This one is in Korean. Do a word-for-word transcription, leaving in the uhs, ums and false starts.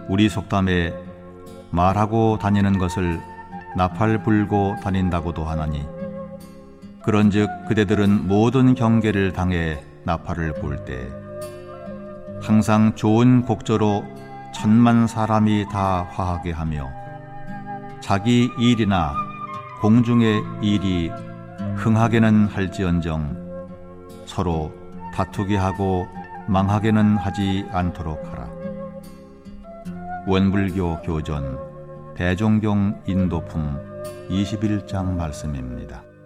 우리 속담에 말하고 다니는 것을 나팔 불고 다닌다고도 하나니, 그런즉 그대들은 모든 경계를 당해 나팔을 불 때 항상 좋은 곡조로 천만 사람이 다 화하게 하며, 자기 일이나 공중의 일이 흥하게는 할지언정 서로 다투게 하고 망하게는 하지 않도록 하라. 원불교 교전 대종경 인도품 이십일 장 말씀입니다.